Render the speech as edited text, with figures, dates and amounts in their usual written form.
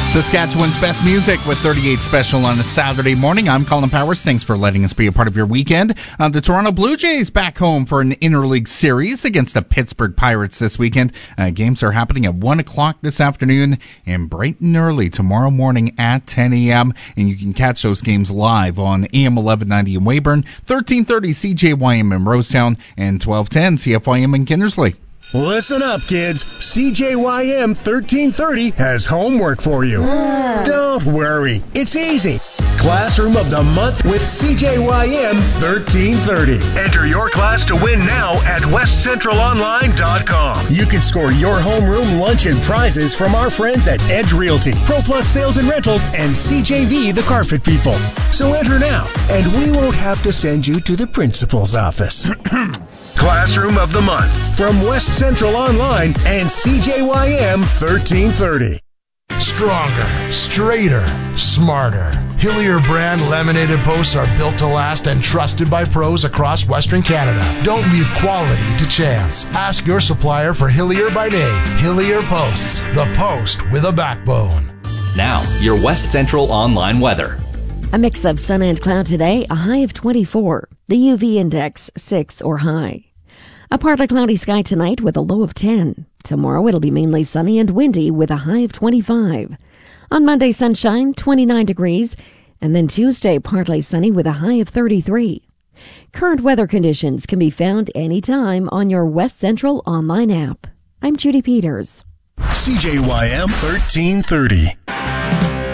Saskatchewan's best music with 38 Special on a Saturday morning. I'm Colin Powers. Thanks for letting us be a part of your weekend. The Toronto Blue Jays back home for an interleague series against the Pittsburgh Pirates this weekend. Games are happening at 1 o'clock this afternoon and bright and early tomorrow morning at 10 a.m. And you can catch those games live on AM 1190 in Weyburn, 1330 CJYM in Rosetown, and 1210 CFYM in Kindersley. Listen up, kids. CJYM 1330 has homework for you. Don't worry. It's easy. Classroom of the Month with CJYM 1330. Enter your class to win now at westcentralonline.com. You can score your homeroom lunch and prizes from our friends at Edge Realty, ProPlus Sales and Rentals, and CJV the Carpet People. So enter now, and we won't have to send you to the principal's office. Classroom of the Month from West Central Online and CJYM 1330. Stronger, straighter, smarter. Hillier brand laminated posts are built to last and trusted by pros across Western Canada. Don't leave quality to chance. Ask your supplier for Hillier by name. Hillier Posts, the post with a backbone. Now, your West Central Online weather. A mix of sun and cloud today, a high of 24. The UV index 6 or high. A partly cloudy sky tonight with a low of 10. Tomorrow it'll be mainly sunny and windy with a high of 25. On Monday, sunshine, 29 degrees. And then Tuesday, partly sunny with a high of 33. Current weather conditions can be found anytime on your West Central Online app. I'm Judy Peters. CJYM 1330.